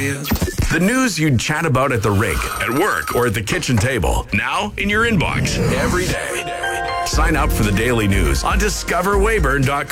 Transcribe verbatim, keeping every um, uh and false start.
you. The news you'd chat about at the rink, at work, or at the kitchen table. Now in your inbox every day. Sign up for the daily news on discover weyburn dot com.